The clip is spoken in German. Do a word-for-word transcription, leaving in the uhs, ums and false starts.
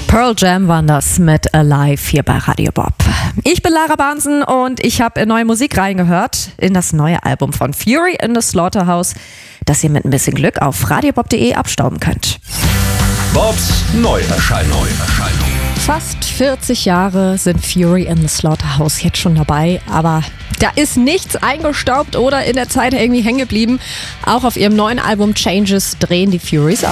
Pearl Jam waren das mit Alive hier bei Radio Bob. Ich bin Lara Bahnsen und ich habe in neue Musik reingehört, in das neue Album von Fury in the Slaughterhouse, das ihr mit ein bisschen Glück auf radiobob punkt de abstauben könnt. Bobs Neuerscheinung. Fast vierzig Jahre sind Fury in the Slaughterhouse jetzt schon dabei, aber da ist nichts eingestaubt oder in der Zeit irgendwie hängen geblieben. Auch auf ihrem neuen Album Changes drehen die Furies